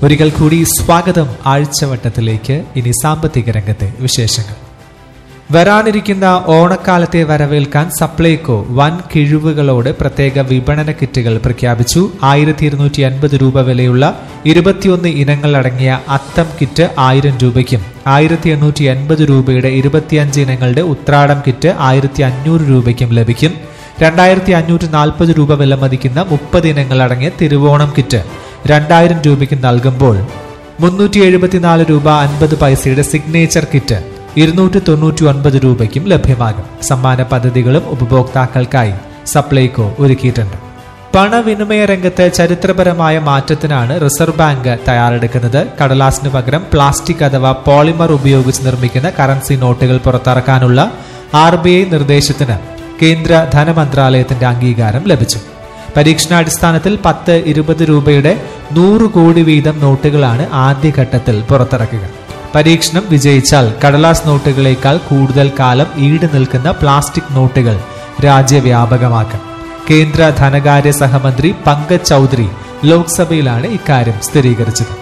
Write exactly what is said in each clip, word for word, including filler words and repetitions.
ഒരിക്കൽ കൂടി സ്വാഗതം ആഴ്ചവട്ടത്തിലേക്ക്. ഇനി സാമ്പത്തിക രംഗത്തെ വിശേഷങ്ങൾ. വരാനിരിക്കുന്ന ഓണക്കാലത്തെ വരവേൽക്കാൻ സപ്ലൈകോ വൻ കിഴിവുകളോടെ പ്രത്യേക വിപണന കിറ്റുകൾ പ്രഖ്യാപിച്ചു. ആയിരത്തി ഇരുന്നൂറ്റി അൻപത് രൂപ വിലയുള്ള ഇരുപത്തിയൊന്ന് ഇനങ്ങൾ അടങ്ങിയ അത്തം കിറ്റ് ആയിരം രൂപയ്ക്കും ആയിരത്തി എണ്ണൂറ്റി എൺപത് രൂപയുടെ ഇരുപത്തിയഞ്ച് ഇനങ്ങളുടെ ഉത്രാടം കിറ്റ് ആയിരത്തി അഞ്ഞൂറ് രൂപയ്ക്കും ലഭിക്കും. രണ്ടായിരത്തി അഞ്ഞൂറ്റി നാൽപ്പത് രൂപ വില മതിക്കുന്ന മുപ്പത് ഇനങ്ങൾ അടങ്ങിയ തിരുവോണം കിറ്റ് രണ്ടായിരം രൂപയ്ക്ക് നൽകുമ്പോൾ മുന്നൂറ്റി എഴുപത്തിനാല് രൂപ അൻപത് പൈസയുടെ സിഗ്നേച്ചർ കിറ്റ് ഇരുന്നൂറ്റി തൊണ്ണൂറ്റി ഒൻപത് രൂപയ്ക്കും ലഭ്യമാകും. സമ്മാന പദ്ധതികളും ഉപഭോക്താക്കൾക്കായി സപ്ലൈകോ ഒരുക്കിയിട്ടുണ്ട്. പണവിനിമയ രംഗത്ത് ചരിത്രപരമായ മാറ്റത്തിനാണ് റിസർവ് ബാങ്ക് തയ്യാറെടുക്കുന്നത്. കടലാസിന് പകരം പ്ലാസ്റ്റിക് അഥവാ പോളിമർ ഉപയോഗിച്ച് നിർമ്മിക്കുന്ന കറൻസി നോട്ടുകൾ പുറത്തിറക്കാനുള്ള ആർ ബി ഐ നിർദ്ദേശത്തിന് കേന്ദ്ര ധനമന്ത്രാലയത്തിന്റെ അംഗീകാരം ലഭിച്ചു. പരീക്ഷണാടിസ്ഥാനത്തിൽ പത്ത് ഇരുപത് രൂപയുടെ നൂറ് കോടി വീതം നോട്ടുകളാണ് ആദ്യഘട്ടത്തിൽ പുറത്തിറക്കുക. പരീക്ഷണം വിജയിച്ചാൽ കടലാസ് നോട്ടുകളേക്കാൾ കൂടുതൽ കാലം ഈട് നിൽക്കുന്ന പ്ലാസ്റ്റിക് നോട്ടുകൾ രാജ്യവ്യാപകമാക്കും. കേന്ദ്ര ധനകാര്യ സഹമന്ത്രി പങ്കജ് ചൌധരി ലോക്സഭയിലാണ് ഇക്കാര്യം സ്ഥിരീകരിച്ചത്.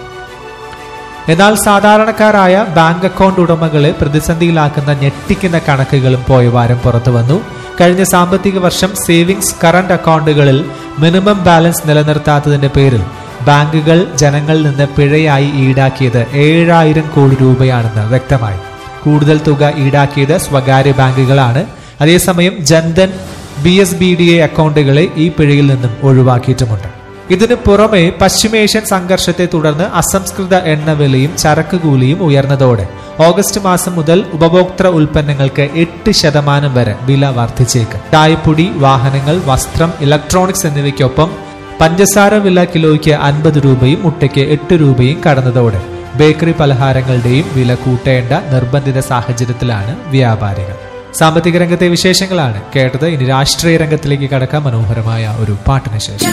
എന്നാൽ സാധാരണക്കാരായ ബാങ്ക് അക്കൗണ്ട് ഉടമകളെ പ്രതിസന്ധിയിലാക്കുന്ന ഞെട്ടിക്കുന്ന കണക്കുകളും പോയ വാരം പുറത്തുവന്നു. കഴിഞ്ഞ സാമ്പത്തിക വർഷം സേവിങ്സ് കറന്റ് അക്കൗണ്ടുകളിൽ മിനിമം ബാലൻസ് നിലനിർത്താത്തതിന്റെ പേരിൽ ബാങ്കുകൾ ജനങ്ങളിൽ നിന്ന് പിഴയായി ഈടാക്കിയത് ഏഴായിരം കോടി രൂപയാണെന്ന് വ്യക്തമായി. കൂടുതൽ തുക ഈടാക്കിയത് സ്വകാര്യ ബാങ്കുകളാണ്. അതേസമയം Jan Dhan B S B D A അക്കൗണ്ടുകളെ ഈ പിഴയിൽ നിന്നും ഒഴിവാക്കിയിട്ടുമുണ്ട്. ഇതിനു പുറമെ പശ്ചിമേഷ്യൻ സംഘർഷത്തെ തുടർന്ന് അസംസ്കൃത എണ്ണവിലയും ചരക്ക് കൂലിയും ഉയർന്നതോടെ ഓഗസ്റ്റ് മാസം മുതൽ ഉപഭോക്തൃ ഉൽപ്പന്നങ്ങൾക്ക് എട്ട് ശതമാനം വരെ വില വർദ്ധിച്ചേക്കും. ചായപ്പൊടി, വാഹനങ്ങൾ, വസ്ത്രം, ഇലക്ട്രോണിക്സ് എന്നിവയ്ക്കൊപ്പം പഞ്ചസാര വില കിലോയ്ക്ക് അൻപത് രൂപയും മുട്ടയ്ക്ക് എട്ട് രൂപയും കടന്നതോടെ ബേക്കറി പലഹാരങ്ങളുടെയും വില കൂട്ടേണ്ട നിർബന്ധിത സാഹചര്യത്തിലാണ് വ്യാപാരികൾ. സാമ്പത്തിക രംഗത്തെ വിശേഷങ്ങളാണ് കേട്ടത്. ഇനി രാഷ്ട്രീയ രംഗത്തിലേക്ക് കടക്കാൻ മനോഹരമായ ഒരു പാട്ടിന് ശേഷം